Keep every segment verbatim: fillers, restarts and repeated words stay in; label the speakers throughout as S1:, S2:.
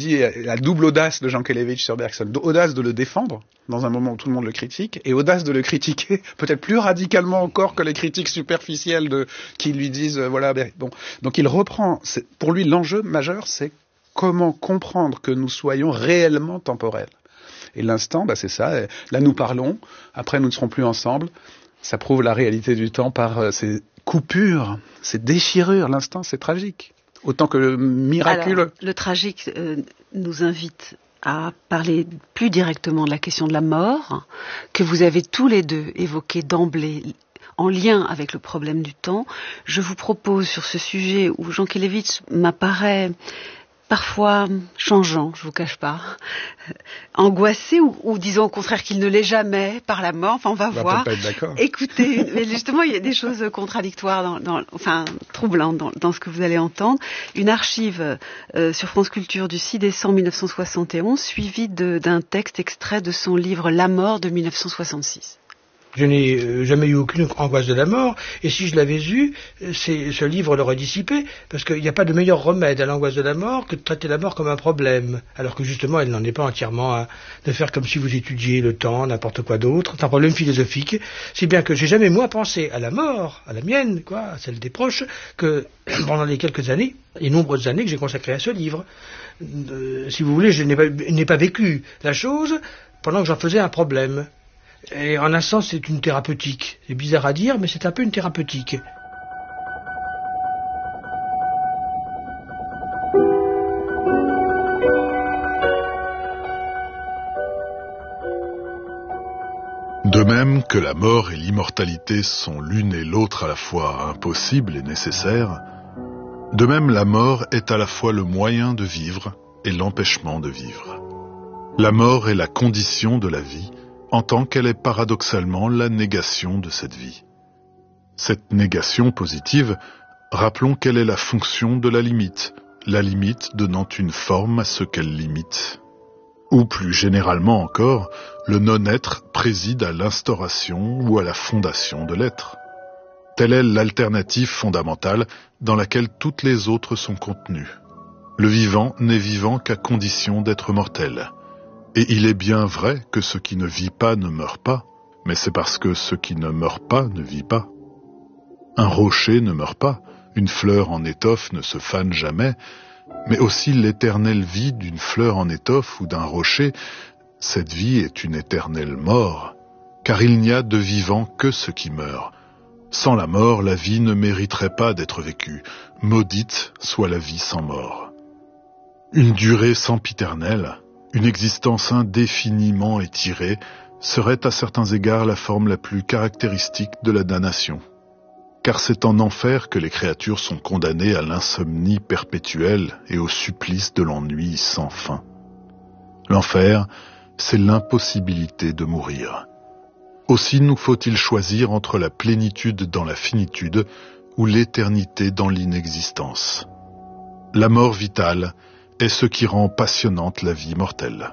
S1: dit la double audace de Jankélévitch sur Bergson. Audace de le défendre, dans un moment où tout le monde le critique, et audace de le critiquer, peut-être plus radicalement encore que les critiques superficielles de, qui lui disent, euh, voilà, bon. Donc il reprend, c'est, pour lui, l'enjeu majeur, c'est comment comprendre que nous soyons réellement temporels. Et l'instant, bah, c'est ça. Là, nous parlons. Après, nous ne serons plus ensemble. Ça prouve la réalité du temps par euh, ces coupures, ces déchirures. L'instant, c'est tragique. Autant que le miraculeux.
S2: Alors, le tragique euh, nous invite à parler plus directement de la question de la mort, que vous avez tous les deux évoqué d'emblée en lien avec le problème du temps. Je vous propose sur ce sujet où Jankélévitch m'apparaît parfois changeant, je vous cache pas, angoissé ou, ou disons au contraire qu'il ne l'est jamais par la mort. Enfin, on va
S1: on
S2: voir.
S1: Va pas être d'accord.
S2: Écoutez, mais justement, il y a des choses contradictoires, dans, dans, enfin troublantes dans, dans ce que vous allez entendre. Une archive euh, sur France Culture du six décembre mille neuf cent soixante et onze, suivie de, d'un texte extrait de son livre La mort de mille neuf cent soixante-six.
S3: Je n'ai euh, jamais eu aucune angoisse de la mort, et si je l'avais eu, c'est, ce livre l'aurait dissipé, parce qu'il n'y a pas de meilleur remède à l'angoisse de la mort que de traiter la mort comme un problème, alors que justement elle n'en est pas entièrement, hein, de faire comme si vous étudiez le temps, n'importe quoi d'autre. C'est un problème philosophique, si bien que j'ai jamais moi pensé à la mort, à la mienne, quoi, à celle des proches, que pendant les quelques années, les nombreuses années que j'ai consacrées à ce livre. Euh, si vous voulez, je n'ai pas, n'ai pas vécu la chose pendant que j'en faisais un problème. Et en un sens, c'est une thérapeutique. C'est bizarre à dire, mais c'est un peu une thérapeutique.
S4: De même que la mort et l'immortalité sont l'une et l'autre à la fois impossibles et nécessaires, de même la mort est à la fois le moyen de vivre et l'empêchement de vivre. La mort est la condition de la vie, en tant qu'elle est paradoxalement la négation de cette vie. Cette négation positive, rappelons quelle est la fonction de la limite, la limite donnant une forme à ce qu'elle limite. Ou plus généralement encore, le non-être préside à l'instauration ou à la fondation de l'être. Telle est l'alternative fondamentale dans laquelle toutes les autres sont contenues. Le vivant n'est vivant qu'à condition d'être mortel. Et il est bien vrai que ce qui ne vit pas ne meurt pas, mais c'est parce que ce qui ne meurt pas ne vit pas. Un rocher ne meurt pas, une fleur en étoffe ne se fane jamais, mais aussi l'éternelle vie d'une fleur en étoffe ou d'un rocher, cette vie est une éternelle mort, car il n'y a de vivant que ce qui meurt. Sans la mort, la vie ne mériterait pas d'être vécue, maudite soit la vie sans mort. Une durée sempiternelle, une existence indéfiniment étirée serait à certains égards la forme la plus caractéristique de la damnation. Car c'est en enfer que les créatures sont condamnées à l'insomnie perpétuelle et au supplice de l'ennui sans fin. L'enfer, c'est l'impossibilité de mourir. Aussi nous faut-il choisir entre la plénitude dans la finitude ou l'éternité dans l'inexistence. La mort vitale est ce qui rend passionnante la vie mortelle.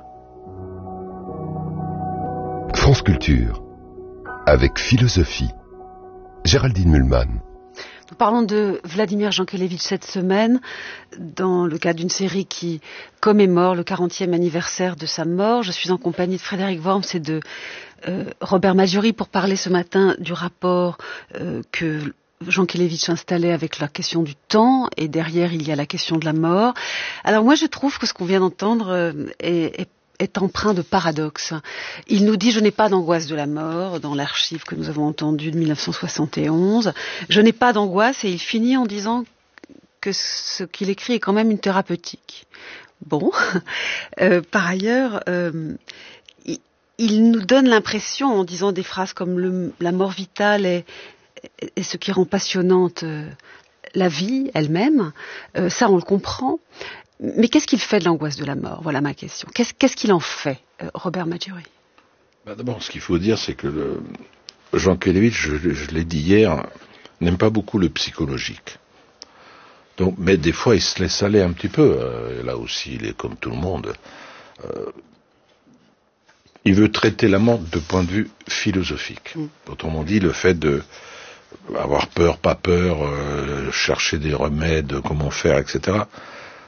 S5: France Culture, avec philosophie. Géraldine Mühlmann.
S2: Nous parlons de Vladimir Jankélévitch cette semaine, dans le cadre d'une série qui commémore le quarantième anniversaire de sa mort. Je suis en compagnie de Frédéric Worms et de euh, Robert Maggiori pour parler ce matin du rapport euh, que Jankélévitch installait avec la question du temps, et derrière il y a la question de la mort. Alors moi je trouve que ce qu'on vient d'entendre euh, est, est est empreint de paradoxe. Il nous dit « Je n'ai pas d'angoisse de la mort » dans l'archive que nous avons entendue de mille neuf cent soixante et onze. « Je n'ai pas d'angoisse » et il finit en disant que ce qu'il écrit est quand même une thérapeutique. Bon. Euh, par ailleurs, euh, il, il nous donne l'impression, en disant des phrases comme le, « La mort vitale est, est ce qui rend passionnante euh, la vie elle-même euh, », ça on le comprend. Mais qu'est-ce qu'il fait de l'angoisse de la mort ? Voilà ma question. Qu'est-ce, qu'est-ce qu'il en fait, euh, Robert Maggiori ?
S6: Ben d'abord, ce qu'il faut dire, c'est que le Jankélévitch, je, je l'ai dit hier, n'aime pas beaucoup le psychologique. Donc, mais des fois, il se laisse aller un petit peu. Euh, là aussi, il est comme tout le monde. Euh, il veut traiter la mort de point de vue philosophique. Mm. Autrement dit, le fait de avoir peur, pas peur, euh, chercher des remèdes, comment faire, et cetera,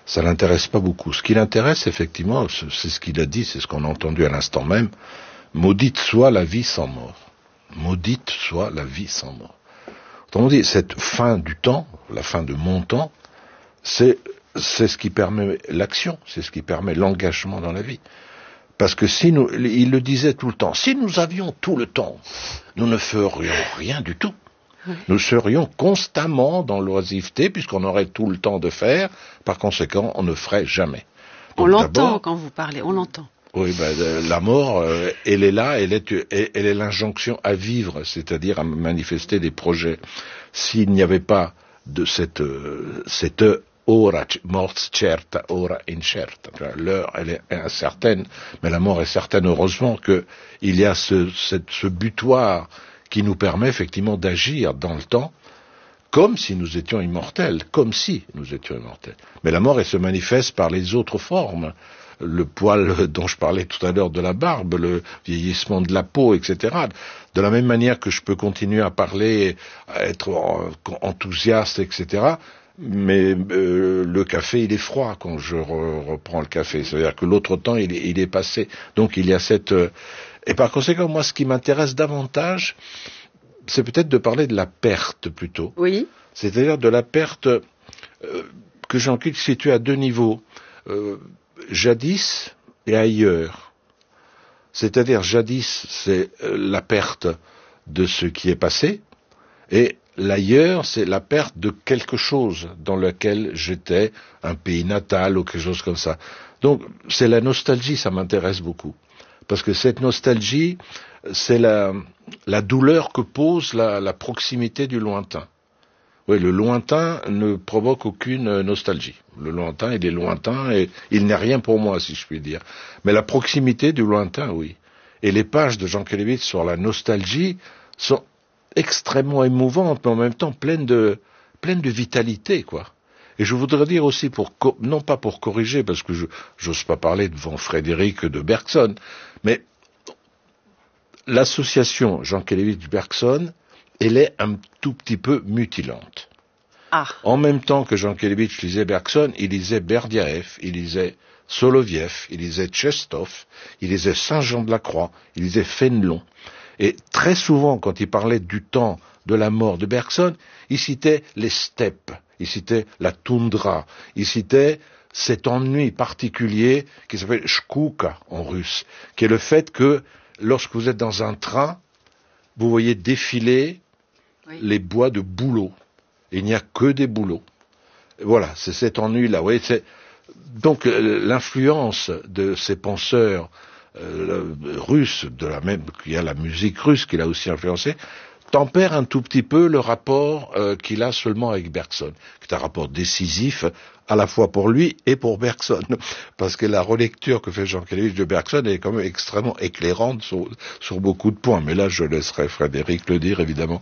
S6: ça l'intéresse pas beaucoup. Ce qui l'intéresse, effectivement, c'est ce qu'il a dit, c'est ce qu'on a entendu à l'instant même, maudite soit la vie sans mort. Maudite soit la vie sans mort. Autrement dit, cette fin du temps, la fin de mon temps, c'est, c'est ce qui permet l'action, c'est ce qui permet l'engagement dans la vie. Parce que si nous, il le disait tout le temps, si nous avions tout le temps, nous ne ferions rien du tout. Oui. Nous serions constamment dans l'oisiveté, puisqu'on aurait tout le temps de faire, par conséquent, on ne ferait jamais.
S2: Donc, on l'entend quand vous parlez, on l'entend.
S6: Oui, ben, la mort, euh, elle est là, elle est, elle est l'injonction à vivre, c'est-à-dire à manifester des projets. S'il n'y avait pas de cette, euh, cette ora mors certa, ora incerta, l'heure, elle est incertaine, mais la mort est certaine. Heureusement qu'il y a ce, cette, ce butoir qui nous permet effectivement d'agir dans le temps, comme si nous étions immortels, comme si nous étions immortels. Mais la mort, elle se manifeste par les autres formes. Le poil dont je parlais tout à l'heure de la barbe, le vieillissement de la peau, et cetera. De la même manière que je peux continuer à parler, à être enthousiaste, et cetera. Mais euh, le café, il est froid quand je re- reprends le café. C'est-à-dire que l'autre temps, il est, il est passé. Donc il y a cette... Euh... Et par conséquent, moi, ce qui m'intéresse davantage, c'est peut-être de parler de la perte, plutôt.
S2: Oui.
S6: C'est-à-dire de la perte euh, que j'en situe à deux niveaux. Euh, jadis et ailleurs. C'est-à-dire, jadis, c'est la perte de ce qui est passé, et l'ailleurs, c'est la perte de quelque chose dans lequel j'étais, un pays natal ou quelque chose comme ça. Donc, c'est la nostalgie, ça m'intéresse beaucoup. Parce que cette nostalgie, c'est la, la douleur que pose la, la proximité du lointain. Oui, le lointain ne provoque aucune nostalgie. Le lointain, il est lointain et il n'est rien pour moi, si je puis dire. Mais la proximité du lointain, oui. Et les pages de Jankélévitch sur la nostalgie sont extrêmement émouvantes, mais en même temps pleines de, pleines de vitalité, quoi. Et je voudrais dire aussi, pour, non pas pour corriger, parce que je j'ose pas parler devant Frédéric de Bergson, mais l'association Jankélévitch-Bergson, elle est un tout petit peu mutilante.
S2: Ah.
S6: En même temps que Jankélévitch lisait Bergson, il lisait Berdiaev, il lisait Soloviev, il lisait Tchestov, il lisait Saint-Jean-de-la-Croix, il lisait Fénelon. Et très souvent, quand il parlait du temps de la mort de Bergson, il citait les steppes, il citait la toundra, il citait cet ennui particulier qui s'appelle shkuka en russe, qui est le fait que lorsque vous êtes dans un train, vous voyez défiler oui. les bois de bouleaux. Il n'y a que des bouleaux. Voilà, c'est cet ennui-là. Oui, c'est... Donc l'influence de ces penseurs euh, russes, de la même, il y a la musique russe qui l'a aussi influencé, tempère un tout petit peu le rapport euh, qu'il a seulement avec Bergson, qui est un rapport décisif à la fois pour lui et pour Bergson, parce que la relecture que fait Jankélévitch de Bergson est quand même extrêmement éclairante sur, sur beaucoup de points, mais là je laisserai Frédéric le dire évidemment.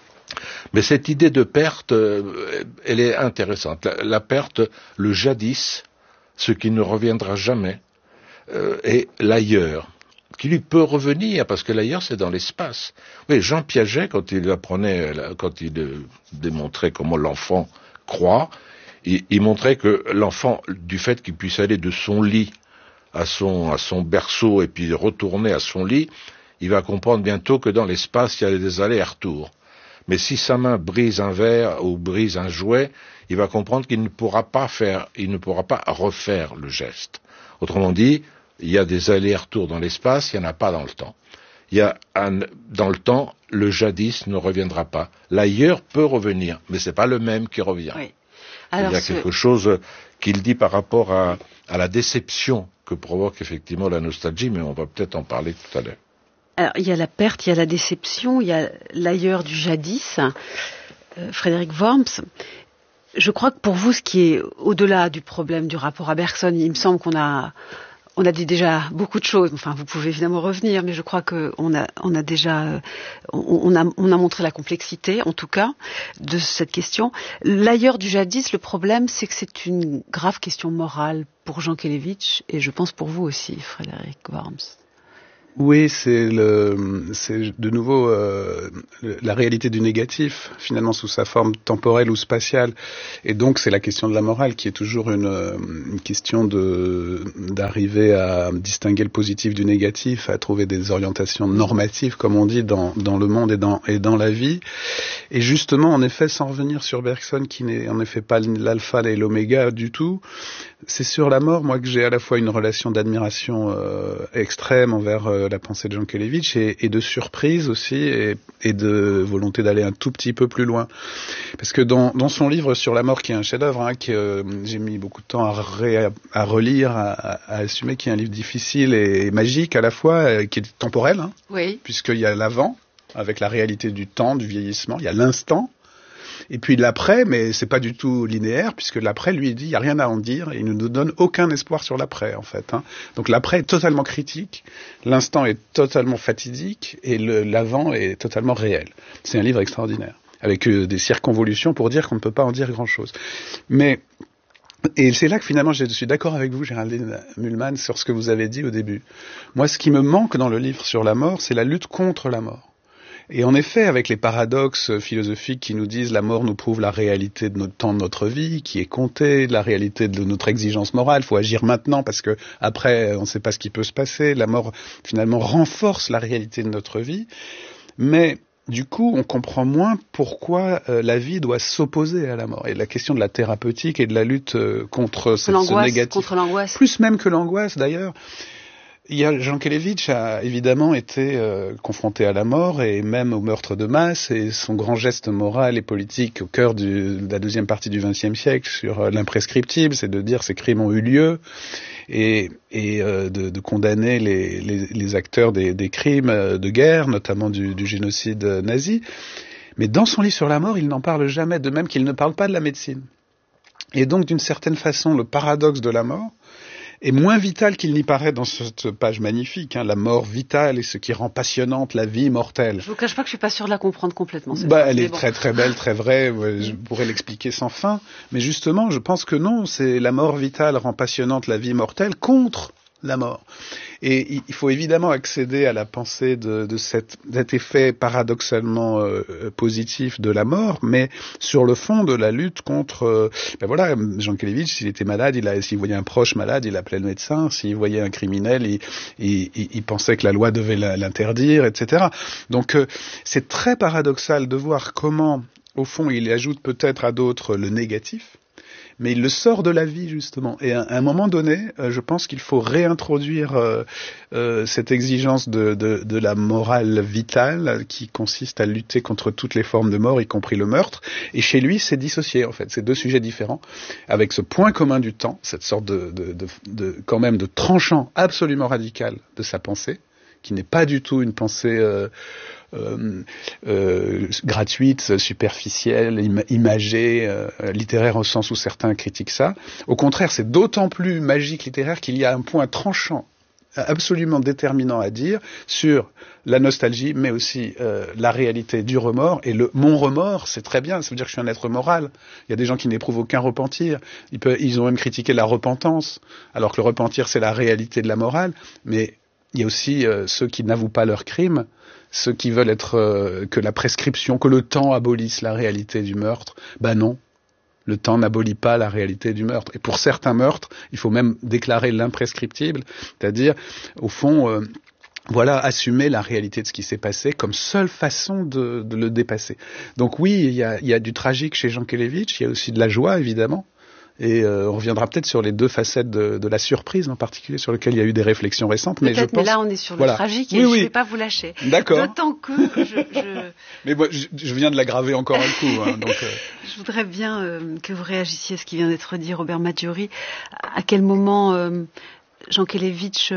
S6: Mais cette idée de perte, euh, elle est intéressante. La, la perte, le jadis, ce qui ne reviendra jamais, euh, et l'ailleurs, qui lui peut revenir, parce que l'ailleurs c'est dans l'espace. Oui, Jean Piaget, quand il apprenait, quand il euh, démontrait comment l'enfant croit, il, il montrait que l'enfant, du fait qu'il puisse aller de son lit à son, à son berceau et puis retourner à son lit, il va comprendre bientôt que dans l'espace il y a des allers et retours. Mais si sa main brise un verre ou brise un jouet, il va comprendre qu'il ne pourra pas faire, il ne pourra pas refaire le geste. Autrement dit, il y a des allers-retours dans l'espace, il n'y en a pas dans le temps. Il y a un, dans le temps, le jadis ne reviendra pas. L'ailleurs peut revenir, mais c'est pas le même qui revient. Oui. Alors il y a ce... quelque chose qu'il dit par rapport à, à la déception que provoque effectivement la nostalgie, mais on va peut-être en parler tout à l'heure.
S2: Alors, il y a la perte, il y a la déception, il y a l'ailleurs du jadis. Euh, Frédéric Worms, je crois que pour vous, ce qui est au-delà du problème du rapport à Bergson, il me semble qu'on a, on a dit déjà beaucoup de choses. Enfin, vous pouvez évidemment revenir, mais je crois qu'on a, on a déjà, on, on, a, on a montré la complexité, en tout cas, de cette question. L'ailleurs du jadis, le problème, c'est que c'est une grave question morale pour Jankélévitch, et je pense pour vous aussi, Frédéric Worms.
S1: Oui, c'est le, c'est de nouveau euh, la réalité du négatif, finalement sous sa forme temporelle ou spatiale, et donc c'est la question de la morale qui est toujours une, une question de d'arriver à distinguer le positif du négatif, à trouver des orientations normatives, comme on dit, dans dans le monde et dans et dans la vie. Et justement, en effet, sans revenir sur Bergson, qui n'est en effet pas l'alpha et l'oméga du tout, c'est sur la mort, moi, que j'ai à la fois une relation d'admiration euh, extrême envers euh, la pensée de Jankélévitch et, et de surprise aussi, et, et de volonté d'aller un tout petit peu plus loin. Parce que dans, dans son livre sur la mort, qui est un chef-d'œuvre, hein, que euh, j'ai mis beaucoup de temps à, ré, à relire, à, à assumer, qui est un livre difficile et, et magique à la fois, euh, qui est temporel, hein,
S2: oui.
S1: Puisqu'il y a l'avant, avec la réalité du temps, du vieillissement, il y a l'instant, et puis l'après, mais c'est pas du tout linéaire, puisque l'après, lui, il dit, il n'y a rien à en dire, et il ne nous donne aucun espoir sur l'après, en fait. Hein. Donc l'après est totalement critique, l'instant est totalement fatidique, et le, l'avant est totalement réel. C'est un livre extraordinaire, avec euh, des circonvolutions pour dire qu'on ne peut pas en dire grand-chose. Mais, et c'est là que finalement, je suis d'accord avec vous, Géraldine Mühlmann, sur ce que vous avez dit au début. Moi, ce qui me manque dans le livre sur la mort, c'est la lutte contre la mort. Et en effet, avec les paradoxes philosophiques qui nous disent la mort nous prouve la réalité de notre temps, de notre vie, qui est comptée, la réalité de notre exigence morale, il faut agir maintenant parce que après on ne sait pas ce qui peut se passer, la mort finalement renforce la réalité de notre vie, mais du coup on comprend moins pourquoi euh, la vie doit s'opposer à la mort. Et la question de la thérapeutique et de la lutte euh, contre ce, ce négatif,
S2: contre l'angoisse.
S1: Plus même que l'angoisse d'ailleurs. Il y a Jankélévitch a évidemment été euh, confronté à la mort et même au meurtre de masse, et son grand geste moral et politique au cœur du, de la deuxième partie du vingtième siècle sur euh, l'imprescriptible, c'est de dire ces crimes ont eu lieu et, et euh, de, de condamner les, les, les acteurs des, des crimes de guerre, notamment du, du génocide nazi. Mais dans son livre sur la mort, il n'en parle jamais, de même qu'il ne parle pas de la médecine. Et donc, d'une certaine façon, le paradoxe de la mort est moins vital qu'il n'y paraît dans cette page magnifique, hein, la mort vitale et ce qui rend passionnante la vie mortelle.
S2: Je vous cache pas que je suis pas sûre de la comprendre complètement.
S1: Bah, elle est bon. très très belle, très vraie, je pourrais l'expliquer sans fin, mais justement, je pense que non, c'est la mort vitale rend passionnante la vie mortelle contre la mort. Et il faut évidemment accéder à la pensée de, de cet, cet effet paradoxalement euh, positif de la mort, mais sur le fond de la lutte contre... Euh, ben voilà, Jankélévitch, s'il était malade, il a, s'il voyait un proche malade, il appelait le médecin. S'il voyait un criminel, il, il, il, il pensait que la loi devait l'interdire, et cetera. Donc euh, c'est très paradoxal de voir comment, au fond, il ajoute peut-être à d'autres le négatif, mais il le sort de la vie, justement. Et à un moment donné, euh, je pense qu'il faut réintroduire euh, euh, cette exigence de, de, de la morale vitale qui consiste à lutter contre toutes les formes de mort, y compris le meurtre. Et chez lui, c'est dissocié, en fait. C'est deux sujets différents, avec ce point commun du temps, cette sorte de, de, de, de quand même de tranchant absolument radical de sa pensée, qui n'est pas du tout une pensée... Euh, Euh, euh, gratuite, superficielle, im- imagée, euh, littéraire au sens où certains critiquent ça. Au contraire, c'est d'autant plus magique littéraire qu'il y a un point tranchant, absolument déterminant à dire sur la nostalgie, mais aussi euh, la réalité du remords. Et le mon remords, c'est très bien, ça veut dire que je suis un être moral. Il y a des gens qui n'éprouvent aucun repentir. Ils, peuvent, ils ont même critiqué la repentance, alors que le repentir, c'est la réalité de la morale. Mais il y a aussi euh, ceux qui n'avouent pas leurs crimes, ceux qui veulent être euh, que la prescription, que le temps abolisse la réalité du meurtre. Ben non, le temps n'abolit pas la réalité du meurtre. Et pour certains meurtres, il faut même déclarer l'imprescriptible, c'est-à-dire, au fond, euh, voilà, assumer la réalité de ce qui s'est passé comme seule façon de, de le dépasser. Donc oui, il y a, il y a du tragique chez Jankélévitch, il y a aussi de la joie, évidemment. Et euh, on reviendra peut-être sur les deux facettes de, de la surprise en particulier, sur lesquelles il y a eu des réflexions récentes. Mais, je pense...
S2: mais là on est sur le
S1: voilà.
S2: tragique et
S1: oui,
S2: je ne
S1: oui.
S2: vais pas vous lâcher.
S1: D'accord.
S2: D'autant que je... je...
S1: mais moi, je, je viens de l'aggraver encore un coup. Hein, donc, euh...
S2: Je voudrais bien euh, que vous réagissiez à ce qui vient d'être dit, Robert Maggiori. À quel moment euh, Jankélévitch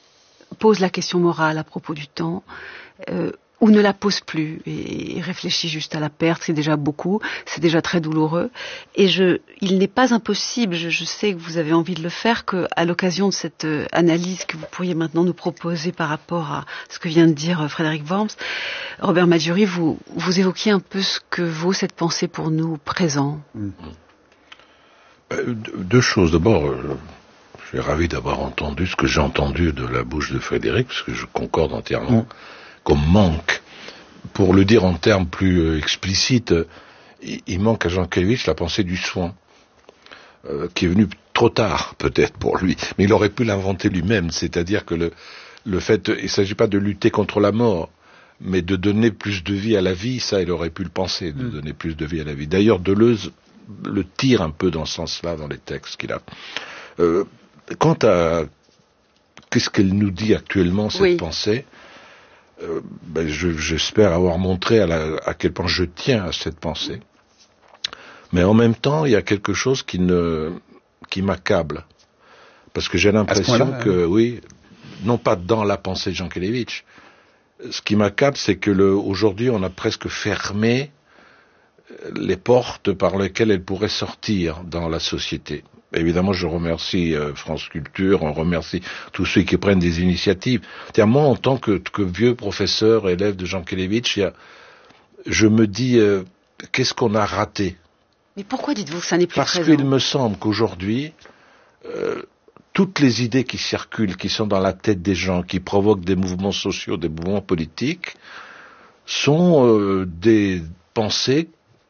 S2: pose la question morale à propos du temps euh, ou ne la pose plus et réfléchit juste à la perte, c'est déjà beaucoup, c'est déjà très douloureux. Et je, il n'est pas impossible, je, je sais que vous avez envie de le faire, qu'à l'occasion de cette euh, analyse que vous pourriez maintenant nous proposer par rapport à ce que vient de dire euh, Frédéric Worms, Robert Maggiori, vous, vous évoquiez un peu ce que vaut cette pensée pour nous présents.
S6: Mmh. Euh, deux choses. D'abord, euh, suis ravi d'avoir entendu ce que j'ai entendu de la bouche de Frédéric, parce que je concorde entièrement, mmh. comme manque. Pour le dire en termes plus euh, explicites, euh, il, il manque à Jankélévitch la pensée du soin, euh, qui est venue trop tard, peut-être, pour lui. Mais il aurait pu l'inventer lui-même, c'est-à-dire que le, le fait, il ne s'agit pas de lutter contre la mort, mais de donner plus de vie à la vie, ça, il aurait pu le penser, de mmh. donner plus de vie à la vie. D'ailleurs, Deleuze le tire un peu dans ce sens-là, dans les textes qu'il a. Euh, quant à qu'est-ce qu'elle nous dit actuellement, cette oui. pensée, euh, ben je, j'espère avoir montré à, la, à quel point je tiens à cette pensée. Mais en même temps, il y a quelque chose qui ne, qui m'accable. Parce que j'ai l'impression que, oui, non pas dans la pensée de Jankélévitch, ce qui m'accable, c'est que le, aujourd'hui, on a presque fermé les portes par lesquelles elle pourrait sortir dans la société. Évidemment, je remercie euh, France Culture, on remercie tous ceux qui prennent des initiatives. C'est-à-dire, moi, en tant que, que vieux professeur, élève de Jankélévitch, je me dis, euh, qu'est-ce qu'on a raté?
S2: Mais pourquoi dites-vous que ça n'est plus
S6: Parce
S2: présent?
S6: Parce qu'il me semble qu'aujourd'hui, euh, toutes les idées qui circulent, qui sont dans la tête des gens, qui provoquent des mouvements sociaux, des mouvements politiques, sont euh, des pensées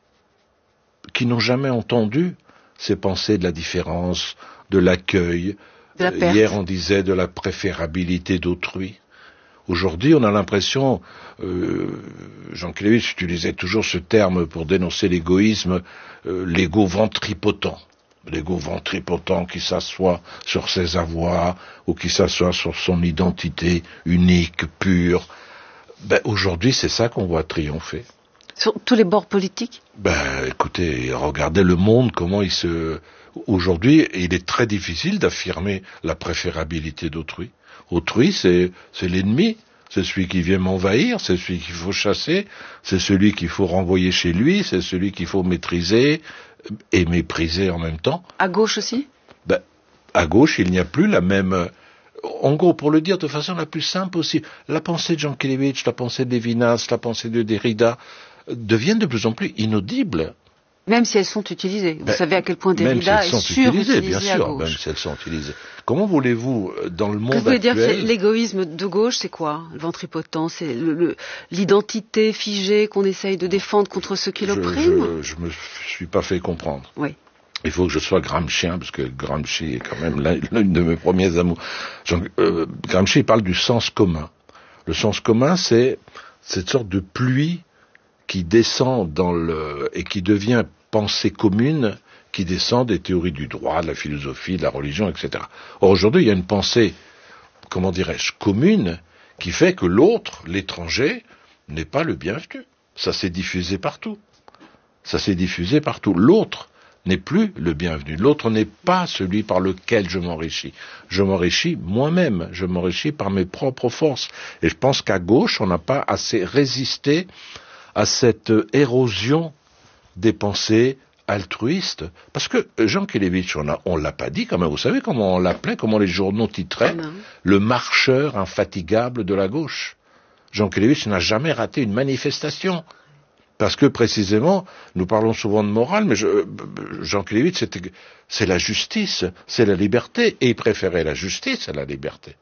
S6: qui n'ont jamais entendu ces pensées de la différence, de l'accueil.
S2: De la perte.
S6: Hier, on disait de la préférabilité d'autrui. Aujourd'hui, on a l'impression, euh, Jankélévitch utilisait toujours ce terme pour dénoncer l'égoïsme, euh, l'égo ventripotent. L'égo ventripotent qui s'assoit sur ses avoirs ou qui s'assoit sur son identité unique, pure. Ben, aujourd'hui, c'est ça qu'on voit triompher.
S2: Sur tous les bords politiques?
S6: Ben, écoutez, regardez le monde, comment il se... Aujourd'hui, il est très difficile d'affirmer la préférabilité d'autrui. Autrui, c'est, c'est l'ennemi, c'est celui qui vient m'envahir, c'est celui qu'il faut chasser, c'est celui qu'il faut renvoyer chez lui, c'est celui qu'il faut maîtriser et mépriser en même temps.
S2: À gauche aussi?
S6: Ben, à gauche, il n'y a plus la même... En gros, pour le dire de façon la plus simple possible, la pensée de Jankélévitch, la pensée de Lévinas, la pensée de Derrida deviennent de plus en plus inaudibles.
S2: Même si elles sont utilisées. Vous
S6: ben,
S2: savez à quel point Derrida
S6: si
S2: est surutilisé
S6: bien sûr,
S2: à gauche.
S6: Même si elles sont utilisées. Comment voulez-vous, dans le monde
S2: actuel... Vous voulez dire
S6: actuel...
S2: que l'égoïsme de gauche, c'est quoi? Le ventripotent, c'est le, le, l'identité figée qu'on essaye de défendre contre ceux qui l'oppriment?
S6: Je ne me suis pas fait comprendre.
S2: Oui.
S6: Il faut que je sois Gramscien, parce que Gramsci est quand même l'une de mes premiers amours. Genre, euh, Gramsci parle du sens commun. Le sens commun, c'est cette sorte de pluie qui descend dans le, et qui devient pensée commune, qui descend des théories du droit, de la philosophie, de la religion, et cetera. Or, aujourd'hui, il y a une pensée, comment dirais-je, commune, qui fait que l'autre, l'étranger, n'est pas le bienvenu. Ça s'est diffusé partout. Ça s'est diffusé partout. L'autre n'est plus le bienvenu. L'autre n'est pas celui par lequel je m'enrichis. Je m'enrichis moi-même. Je m'enrichis par mes propres forces. Et je pense qu'à gauche, on n'a pas assez résisté à cette érosion des pensées altruistes. Parce que Jankélévitch, on a, on l'a pas dit quand même. Vous savez comment on l'appelait, comment les journaux titraient? Non. Le marcheur infatigable de la gauche. Jankélévitch n'a jamais raté une manifestation. Parce que précisément, nous parlons souvent de morale, mais je, Jankélévitch, c'était, c'est la justice, c'est la liberté, et il préférait la justice à la liberté.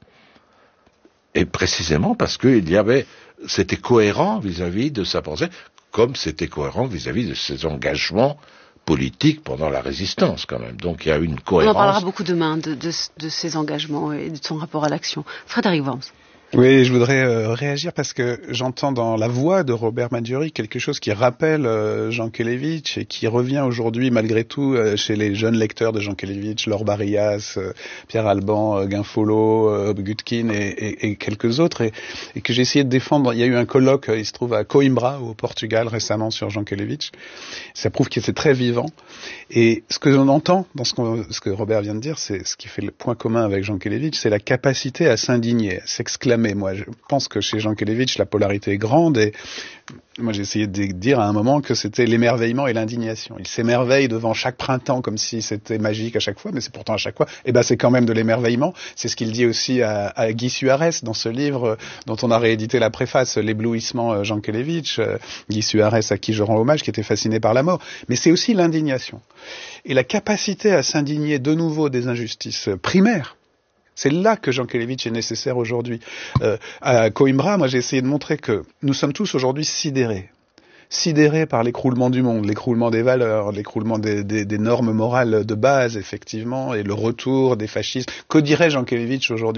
S6: Et précisément parce qu'il y avait, c'était cohérent vis-à-vis de sa pensée, comme c'était cohérent vis-à-vis de ses engagements politiques pendant la résistance, quand même. Donc il y a une cohérence.
S2: On en parlera beaucoup demain de, de, de ses engagements et de son rapport à l'action. Frédéric Worms.
S1: Oui, je voudrais euh, réagir parce que j'entends dans la voix de Robert Maggiori quelque chose qui rappelle euh, Jankélévitch et qui revient aujourd'hui malgré tout euh, chez les jeunes lecteurs de Jankélévitch, Laure Barillas, euh, Pierre Alban, euh, Guinfollo, euh, Gutkin et, et, et quelques autres, et, et que j'ai essayé de défendre. Il y a eu un colloque, il se trouve à Coimbra au Portugal récemment sur Jankélévitch. Ça prouve que c'est très vivant. Et ce que l'on entend dans ce, ce que Robert vient de dire, c'est ce qui fait le point commun avec Jankélévitch, c'est la capacité à s'indigner, à s'exclamer mais moi je pense que chez Jankélévitch la polarité est grande, et moi j'ai essayé de dire à un moment que c'était l'émerveillement et l'indignation. Il s'émerveille devant chaque printemps comme si c'était magique à chaque fois, mais c'est pourtant à chaque fois, et ben c'est quand même de l'émerveillement. C'est ce qu'il dit aussi à, à Guy Suarez dans ce livre dont on a réédité la préface, L'éblouissement Jankélévitch, Guy Suarez à qui je rends hommage, qui était fasciné par la mort. Mais c'est aussi l'indignation. Et la capacité à s'indigner de nouveau des injustices primaires. C'est là que Jankélévitch est nécessaire aujourd'hui. Euh, à Coimbra, moi j'ai essayé de montrer que nous sommes tous aujourd'hui sidérés. Sidérés par l'écroulement du monde, l'écroulement des valeurs, l'écroulement des, des, des normes morales de base, effectivement, et le retour des fascistes. Que dirait Jankélévitch aujourd'hui ?